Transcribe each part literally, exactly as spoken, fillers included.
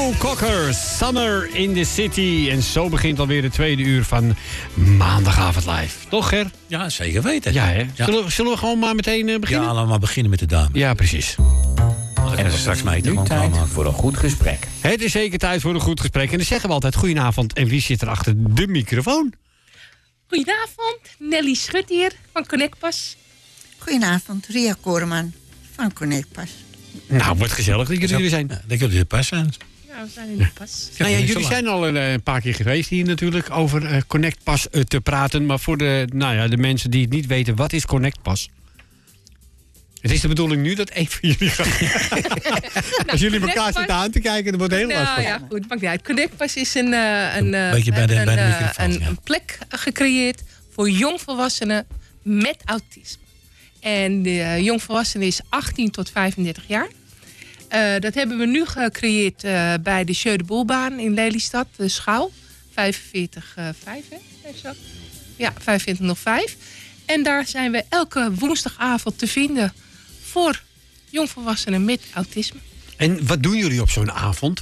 Joe Cocker, Summer in the City. En zo begint alweer de tweede uur van Maandagavond Live. Toch, Ger? Ja, zeker weten. Ja, hè? Ja. Zullen, zullen we gewoon maar meteen uh, beginnen? Ja, laten we maar beginnen met de dame. Ja, precies. Dan kunnen ze straks mee te Nu tijd voor een goed gesprek. Het is zeker tijd voor een goed gesprek. En dan zeggen we altijd goedenavond. En wie zit er achter de microfoon? Goedenavond, Nelly Schut hier van ConnectPas. Goedenavond, Ria Koreman van ConnectPas. Nou, wat gezellig dat jullie er zijn. Ja, dat jullie er pas zijn. Ja, we zijn in de pas. Nou ja, niet zo jullie lang. zijn al een, een paar keer geweest hier natuurlijk over uh, ConnectPas uh, te praten. Maar voor de, nou ja, de mensen die het niet weten, wat is ConnectPas? Het is de bedoeling nu dat een van jullie gaat. Als jullie elkaar ConnectPas- zitten aan te kijken, dan wordt het heel Nou lastig. ja, goed, maakt niet uit. ConnectPas is een, uh, een, uh, Beetje bij de- een, bij de uh, microfoon, een, ja. een plek gecreëerd voor jongvolwassenen met autisme. En de uh, jongvolwassenen is achttien tot vijfendertig jaar. Uh, dat hebben we nu gecreëerd uh, bij de Jeu de Boelbaan in Lelystad, de Schouw. vijfenveertig vijf, hè? Even zo. Ja, vijfenveertig nul vijf. En daar zijn we elke woensdagavond te vinden voor jongvolwassenen met autisme. En wat doen jullie op zo'n avond?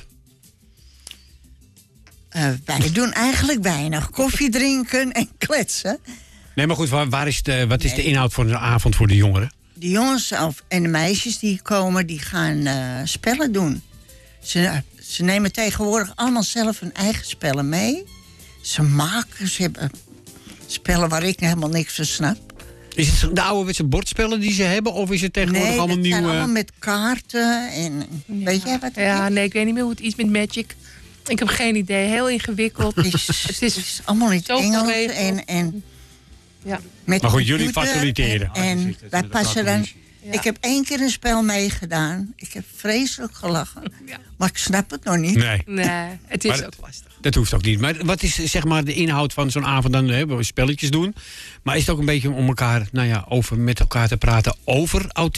Uh, wij doen eigenlijk weinig. Koffie drinken en kletsen. Nee, maar goed, waar, waar is de, wat is de inhoud van de avond voor de jongeren? De jongens of- en de meisjes die komen, die gaan uh, spellen doen. Ze, ze nemen tegenwoordig allemaal zelf hun eigen spellen mee. Ze maken, ze hebben spellen waar ik helemaal niks van snap. Is het de ouderwetse bordspellen die ze hebben? Of is het tegenwoordig Nee, dat allemaal zijn nieuwe... allemaal met kaarten. En, Weet jij wat het Ja, is? nee, ik weet niet meer hoe het iets met Magic. Ik heb geen idee, heel ingewikkeld. Het is, Het het is is allemaal in het zoveel Engels. regels. En, en Ja. met Maar goed, jullie computer faciliteren. En, en wij passen dan... Ja. Ik heb één keer een spel meegedaan. Ik heb vreselijk gelachen. Ja. Maar ik snap het nog niet. Nee, Nee, het is Maar- ook lastig. dat hoeft ook niet. Maar wat is zeg maar de inhoud van zo'n avond? Dan hebben we spelletjes doen. Maar is het ook een beetje om elkaar, nou ja, over, met elkaar te praten over autisme?